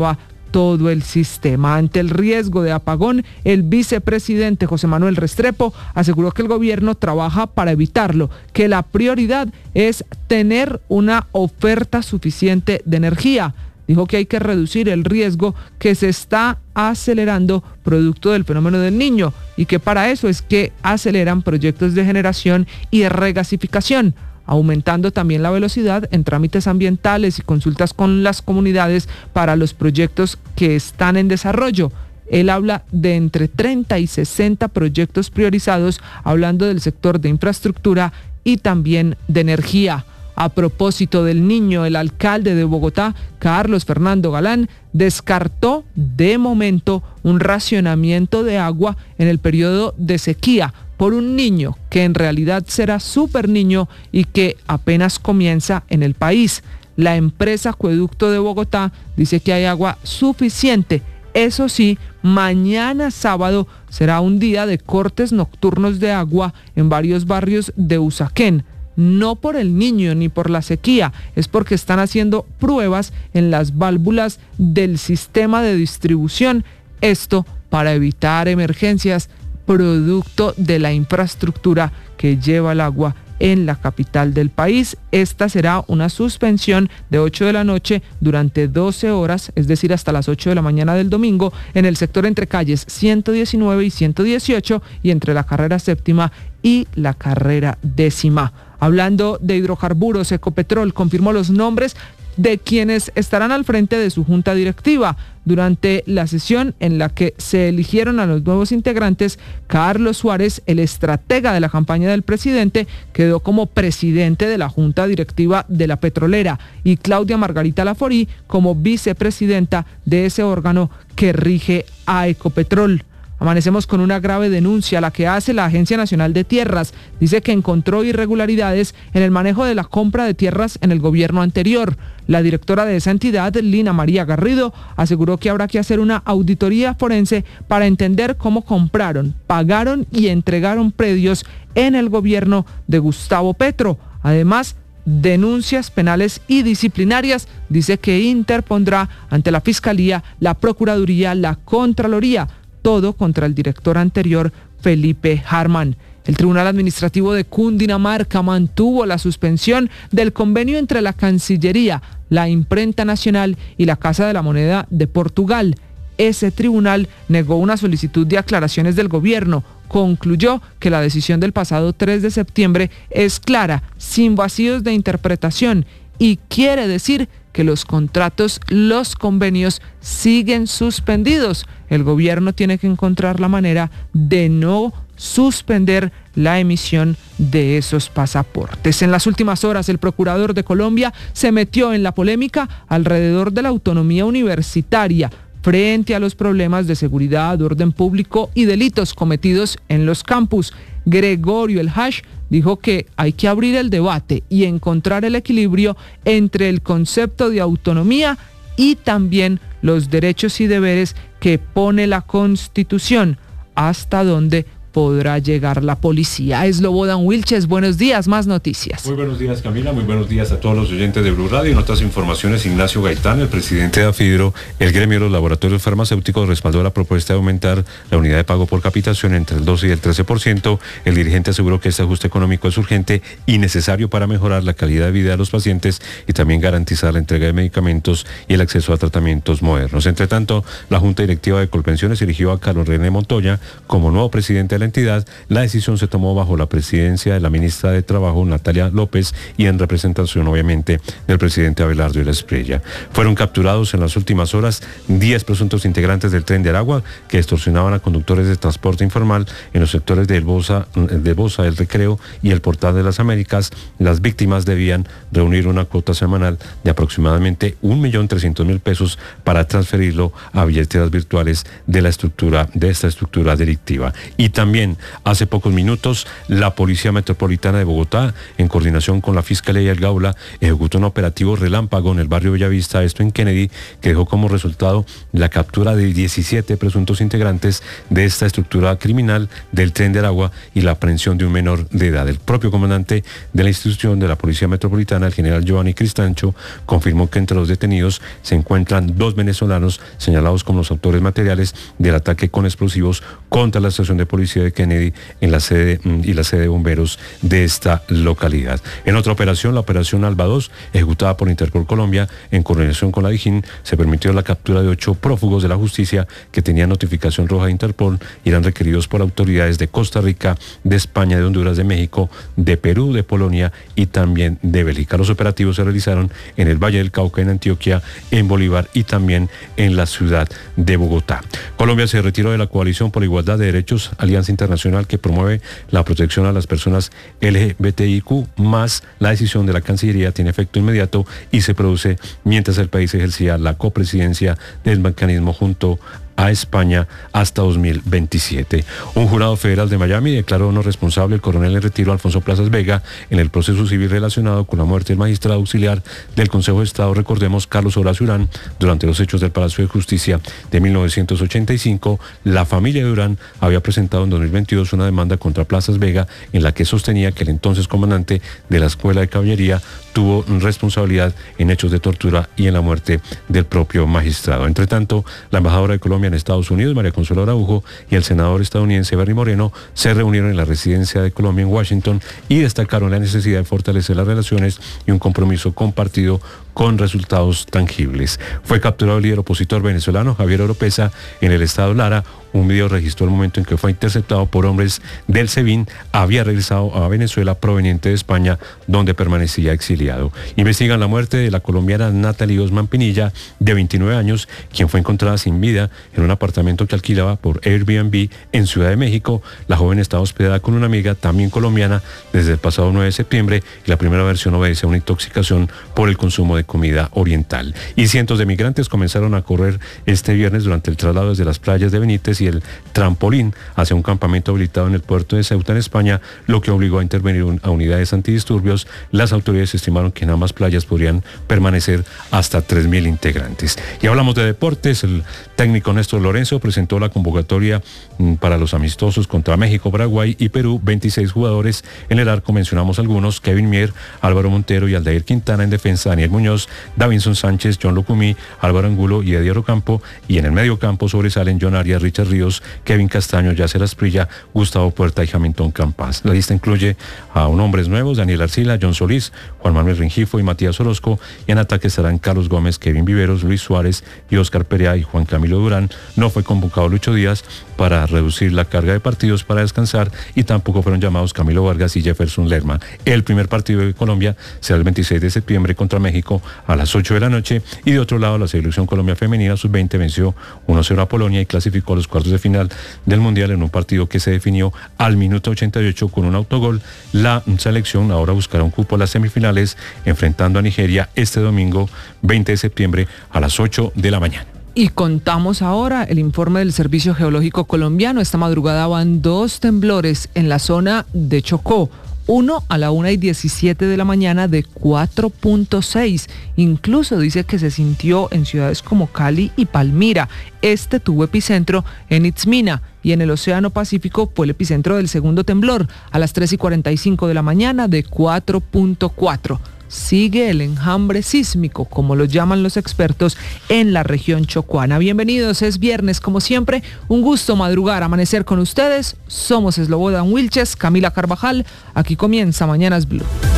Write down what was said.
todo el sistema. Ante el riesgo de apagón, el vicepresidente José Manuel Restrepo aseguró que el gobierno trabaja para evitarlo, que la prioridad es tener una oferta suficiente de energía. Dijo que hay que reducir el riesgo que se está acelerando producto del fenómeno del Niño y que para eso es que aceleran proyectos de generación y regasificación, aumentando también la velocidad en trámites ambientales y consultas con las comunidades para los proyectos que están en desarrollo. Él habla de entre 30 y 60 proyectos priorizados, hablando del sector de infraestructura y también de energía. A propósito del Niño, el alcalde de Bogotá, Carlos Fernando Galán, descartó de momento un racionamiento de agua en el periodo de sequía por un niño que en realidad será súper niño y que apenas comienza en el país. La empresa Acueducto de Bogotá dice que hay agua suficiente. Eso sí, mañana sábado será un día de cortes nocturnos de agua en varios barrios de Usaquén. No por el Niño ni por la sequía, es porque están haciendo pruebas en las válvulas del sistema de distribución. Esto para evitar emergencias producto de la infraestructura que lleva el agua en la capital del país. Esta será una suspensión de 8 de la noche durante 12 horas, es decir, hasta las 8 de la mañana del domingo, en el sector entre calles 119 y 118 y entre la carrera séptima y la carrera décima. Hablando de hidrocarburos, Ecopetrol confirmó los nombres de quienes estarán al frente de su junta directiva. Durante la sesión en la que se eligieron a los nuevos integrantes, Carlos Suárez, el estratega de la campaña del presidente, quedó como presidente de la junta directiva de la petrolera y Claudia Margarita Laforí como vicepresidenta de ese órgano que rige a Ecopetrol. Amanecemos con una grave denuncia, la que hace la Agencia Nacional de Tierras. Dice que encontró irregularidades en el manejo de la compra de tierras en el gobierno anterior. La directora de esa entidad, Lina María Garrido, aseguró que habrá que hacer una auditoría forense para entender cómo compraron, pagaron y entregaron predios en el gobierno de Gustavo Petro. Además, denuncias penales y disciplinarias dice que interpondrá ante la Fiscalía, la Procuraduría, la Contraloría, todo contra el director anterior, Felipe Harman. El Tribunal Administrativo de Cundinamarca mantuvo la suspensión del convenio entre la Cancillería, la Imprenta Nacional y la Casa de la Moneda de Portugal. Ese tribunal negó una solicitud de aclaraciones del gobierno. Concluyó que la decisión del pasado 3 de septiembre es clara, sin vacíos de interpretación, y quiere decir que los contratos, los convenios siguen suspendidos. El gobierno tiene que encontrar la manera de no suspender la emisión de esos pasaportes. En las últimas horas, el procurador de Colombia se metió en la polémica alrededor de la autonomía universitaria frente a los problemas de seguridad, orden público y delitos cometidos en los campus. Gregorio El Hash dijo que hay que abrir el debate y encontrar el equilibrio entre el concepto de autonomía y también los derechos y deberes que pone la Constitución, hasta donde podrá llegar la policía. Slobodan Wilches, buenos días, más noticias. Muy buenos días, Camila, muy buenos días a todos los oyentes de Blue Radio. En otras informaciones, Ignacio Gaitán, el presidente de AFIDRO, el gremio de los laboratorios farmacéuticos, respaldó la propuesta de aumentar la unidad de pago por capitación entre el 12 y el 13%. El dirigente aseguró que este ajuste económico es urgente y necesario para mejorar la calidad de vida de los pacientes y también garantizar la entrega de medicamentos y el acceso a tratamientos modernos. Entre tanto, la Junta Directiva de Colpensiones eligió a Carlos René Montoya como nuevo presidente de la entidad. La decisión se tomó bajo la presidencia de la ministra de Trabajo, Natalia López, y en representación, obviamente, del presidente Abelardo Ilá Espriella. Fueron capturados en las últimas horas 10 presuntos integrantes del Tren de Aragua que extorsionaban a conductores de transporte informal en los sectores de Bosa, El Recreo y el Portal de las Américas. Las víctimas debían reunir una cuota semanal de aproximadamente 1.300.000 pesos para transferirlo a billeteras virtuales de esta estructura delictiva. Y también También hace pocos minutos la Policía Metropolitana de Bogotá, en coordinación con la Fiscalía y el Gaula, ejecutó un operativo relámpago en el barrio Bellavista, esto en Kennedy, que dejó como resultado la captura de 17 presuntos integrantes de esta estructura criminal del Tren de Aragua y la aprehensión de un menor de edad. El propio comandante de la institución de la Policía Metropolitana, el general Giovanni Cristancho, confirmó que entre los detenidos se encuentran 2 venezolanos señalados como los autores materiales del ataque con explosivos contra la estación de policía de Kennedy en la sede de bomberos de esta localidad. En otra operación, la operación Alba 2, ejecutada por Interpol Colombia en coordinación con la DIJÍN, se permitió la captura de 8 prófugos de la justicia que tenían notificación roja de Interpol y eran requeridos por autoridades de Costa Rica, de España, de Honduras, de México, de Perú, de Polonia y también de Bélgica. Los operativos se realizaron en el Valle del Cauca, en Antioquia, en Bolívar y también en la ciudad de Bogotá. Colombia se retiró de la Coalición por la Igualdad de Derechos, alianza internacional que promueve la protección a las personas LGBTIQ+. La decisión de la Cancillería tiene efecto inmediato y se produce mientras el país ejercía la copresidencia del mecanismo junto a España hasta 2027. Un jurado federal de Miami declaró no responsable al coronel en retiro Alfonso Plazas Vega en el proceso civil relacionado con la muerte del magistrado auxiliar del Consejo de Estado, recordemos, Carlos Horacio Urán, durante los hechos del Palacio de Justicia de 1985. La familia de Urán había presentado en 2022 una demanda contra Plazas Vega en la que sostenía que el entonces comandante de la Escuela de Caballería tuvo responsabilidad en hechos de tortura y en la muerte del propio magistrado. Entre tanto, la embajadora de Colombia en Estados Unidos, María Consuelo Araujo, y el senador estadounidense Bernie Moreno se reunieron en la residencia de Colombia en Washington y destacaron la necesidad de fortalecer las relaciones y un compromiso compartido con resultados tangibles. Fue capturado el líder opositor venezolano Javier Oropesa en el estado Lara. Un video registró el momento en que fue interceptado por hombres del SEBIN. Había regresado a Venezuela proveniente de España, donde permanecía exiliado. Investigan la muerte de la colombiana Natalie Osman Pinilla, de 29 años, quien fue encontrada sin vida en un apartamento que alquilaba por Airbnb en Ciudad de México. La joven estaba hospedada con una amiga, también colombiana, desde el pasado 9 de septiembre, y la primera versión obedece a una intoxicación por el consumo de comida oriental. Y cientos de migrantes comenzaron a correr este viernes durante el traslado desde las playas de Benítez y el Trampolín hacia un campamento habilitado en el puerto de Ceuta, en España, lo que obligó a intervenir a unidades antidisturbios. Las autoridades estimaron que en ambas playas podrían permanecer hasta 3.000 integrantes. Y hablamos de deportes. El técnico Néstor Lorenzo presentó la convocatoria para los amistosos contra México, Paraguay y Perú. 26 jugadores en el arco, mencionamos algunos: Kevin Mier, Álvaro Montero y Aldair Quintana. En defensa, Daniel Muñoz, Davinson Sánchez, John Lucumí, Álvaro Angulo y Eddie Ocampo. Y en el medio campo sobresalen John Arias, Richard Ríos, Kevin Castaño, Yacer Asprilla, Gustavo Puerta y Hamilton Campas. La lista incluye a hombres nuevos: Daniel Arcila, John Solís, Juan Manuel Rengifo y Matías Orozco. Y en ataque estarán Carlos Gómez, Kevin Viveros, Luis Suárez y Oscar Perea y Juan Camilo Durán. No fue convocado Lucho Díaz para reducir la carga de partidos para descansar, y tampoco fueron llamados Camilo Vargas y Jefferson Lerma. El primer partido de Colombia será el 26 de septiembre contra México a las 8 de la noche. Y de otro lado, la selección Colombia femenina sub-20 venció 1-0 a Polonia y clasificó a los cuartos de final del Mundial en un partido que se definió al minuto 88 con un autogol. La selección ahora buscará un cupo a las semifinales, enfrentando a Nigeria este domingo 20 de septiembre a las 8 de la mañana. Y contamos ahora el informe del Servicio Geológico Colombiano. Esta madrugada van 2 temblores en la zona de Chocó. Uno a la 1:17 de la mañana de 4.6. Incluso dice que se sintió en ciudades como Cali y Palmira. Este tuvo epicentro en Itzmina, y en el Océano Pacífico fue el epicentro del segundo temblor a las 3:45 de la mañana de 4.4. Sigue el enjambre sísmico, como lo llaman los expertos, en la región chocuana. Bienvenidos, es viernes, como siempre, un gusto madrugar, amanecer con ustedes. Somos Slobodan Wilches, Camila Carvajal. Aquí comienza Mañanas Blue.